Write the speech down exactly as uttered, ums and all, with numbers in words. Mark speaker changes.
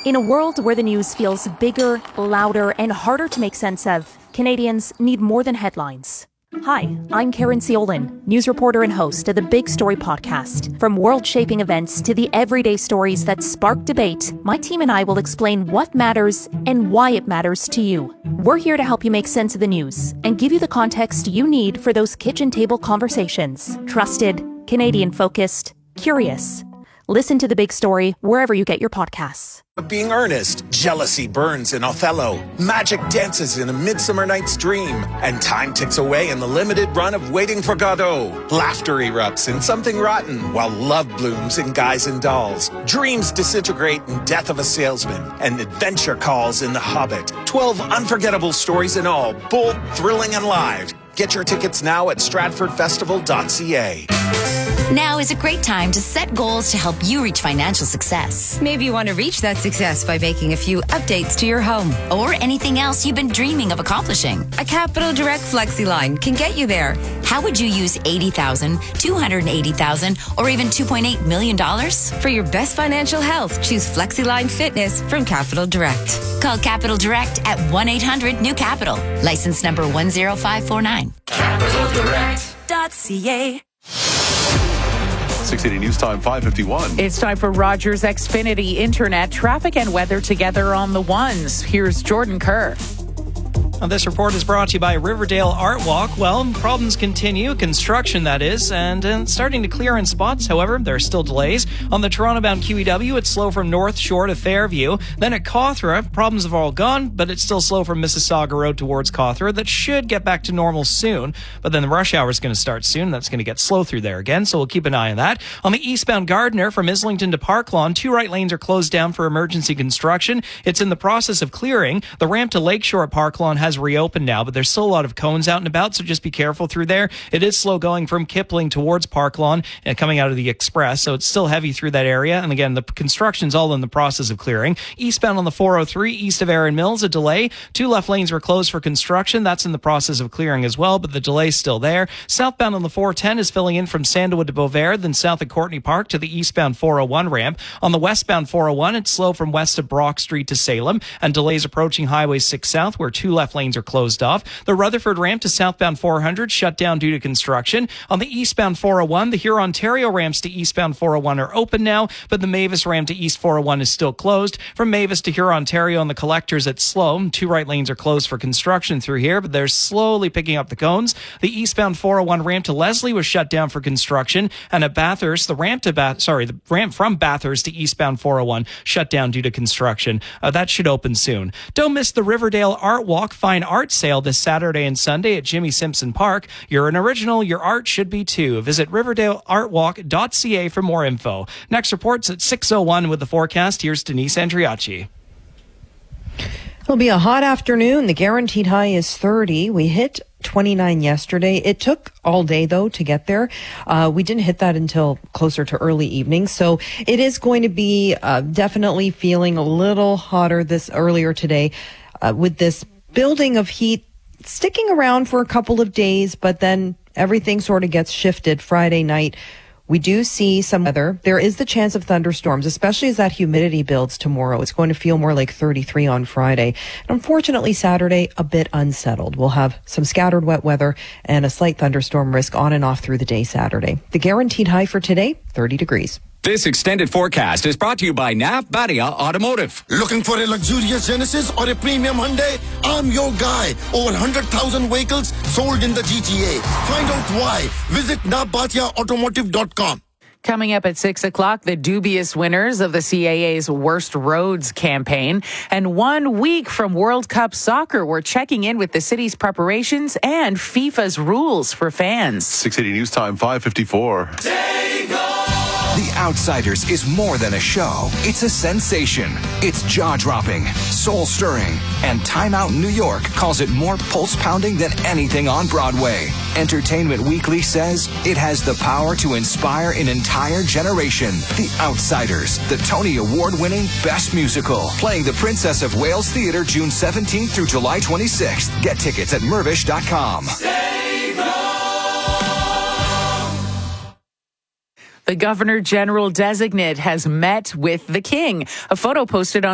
Speaker 1: In a world where the news feels bigger, louder, and harder to make sense of, Canadians need more than headlines. Hi, I'm Karen Ciolin, news reporter and host of the Big Story podcast. From world-shaping events to the everyday stories that spark debate, my team and I will explain what matters and why it matters to you. We're here to help you make sense of the news and give you the context you need for those kitchen table conversations. Trusted, Canadian-focused, curious. Listen to The Big Story wherever you get your podcasts.
Speaker 2: Being earnest, jealousy burns in Othello, magic dances in A Midsummer Night's Dream, and time ticks away in the limited run of Waiting for Godot. Laughter erupts in Something Rotten, while love blooms in Guys and Dolls. Dreams disintegrate in Death of a Salesman, and adventure calls in The Hobbit. Twelve unforgettable stories in all, bold, thrilling, and live. Get your tickets now at stratford festival dot c a.
Speaker 3: Now is a great time to set goals to help you reach financial success.
Speaker 4: Maybe you want to reach that success by making a few updates to your home.
Speaker 3: Or anything else you've been dreaming of accomplishing.
Speaker 4: A Capital Direct Flexi line can get you there.
Speaker 3: How would you use eighty thousand dollars, two hundred eighty thousand dollars, or even two point eight million dollars?
Speaker 4: For your best financial health, choose FlexiLine Fitness from Capital Direct.
Speaker 3: Call Capital Direct at one eight hundred new capital. License number one zero five four nine.
Speaker 5: capital direct dot c a.
Speaker 6: six eighty News Time, five fifty-one.
Speaker 7: It's time for Rogers Xfinity Internet. Traffic and weather together on the ones. Here's Jordan Kerr.
Speaker 8: Now, this report is brought to you by Riverdale Art Walk. Well, problems continue, construction that is, and uh, starting to clear in spots. However, there are still delays. On the Toronto-bound Q E W, it's slow from North Shore to Fairview. Then at Cawthra, problems have all gone, but it's still slow from Mississauga Road towards Cawthra. That should get back to normal soon, but then the rush hour is going to start soon. That's going to get slow through there again, so we'll keep an eye on that. On the eastbound Gardiner from Islington to Park Lawn, two right lanes are closed down for emergency construction. It's in the process of clearing. The ramp to Lakeshore at Park Lawn has reopened now, but there's still a lot of cones out and about, so just be careful through there. It is slow going from Kipling towards Park Lawn and coming out of the Express, so it's still heavy through that area. And again, the construction's all in the process of clearing. Eastbound on the four oh three, east of Erin Mills, a delay. Two left lanes were closed for construction. That's in the process of clearing as well, but the delay's still there. Southbound on the four ten is filling in from Sandalwood to Beauvais, then south of Courtney Park to the eastbound four oh one ramp. On the westbound four oh one, it's slow from west of Brock Street to Salem, and delays approaching Highway six South, where two left lanes are closed off. The Rutherford ramp to southbound four hundred shut down due to construction. On the eastbound four oh one, the Huron-Ontario ramps to eastbound four oh one are open now, but the Mavis ramp to east four oh one is still closed. From Mavis to Huron-Ontario on the collectors, it's slow. Two right lanes are closed for construction through here, but they're slowly picking up the cones. The eastbound four oh one ramp to Leslie was shut down for construction, and at Bathurst, the ramp to Bath, sorry, the ramp from Bathurst to eastbound four oh one shut down due to construction. Uh, that should open soon. Don't miss the Riverdale Art Walk Fine Art Sale this Saturday and Sunday at Jimmy Simpson Park. You're an original, your art should be too. Visit riverdale art walk dot c a for more info. Next report's at six oh one with the forecast. Here's Denise Andriacci.
Speaker 9: It'll be a hot afternoon. The guaranteed high is thirty. We hit twenty-nine yesterday. It took all day, though, to get there. Uh, we didn't hit that until closer to early evening. So it is going to be uh, definitely feeling a little hotter this earlier today uh, with this building of heat sticking around for a couple of days, but then everything sort of gets shifted Friday night. We do see some weather. There is the chance of thunderstorms, especially as that humidity builds tomorrow. It's going to feel more like thirty-three on Friday. And unfortunately, Saturday, a bit unsettled. We'll have some scattered wet weather and a slight thunderstorm risk on and off through the day Saturday. The guaranteed high for today, thirty degrees.
Speaker 10: This extended forecast is brought to you by N A F Badia Automotive.
Speaker 11: Looking for a luxurious Genesis or a premium Hyundai? I'm your guy. Over one hundred thousand vehicles sold in the G T A. Find out why. Visit n a f badia automotive dot com.
Speaker 7: Coming up at six o'clock, the dubious winners of the C A A's Worst Roads campaign. And one week from World Cup soccer, we're checking in with the city's preparations and FIFA's rules for fans.
Speaker 6: six eighty News Time, five fifty-four.
Speaker 12: The Outsiders is more than a show. It's a sensation. It's jaw-dropping, soul-stirring, and Time Out New York calls it more pulse-pounding than anything on Broadway. Entertainment Weekly says it has the power to inspire an entire generation. The Outsiders, the Tony Award-winning Best Musical, playing the Princess of Wales Theatre June seventeenth through July twenty-sixth. Get tickets at mervish dot com.
Speaker 7: The Governor General designate has met with the King. A photo posted on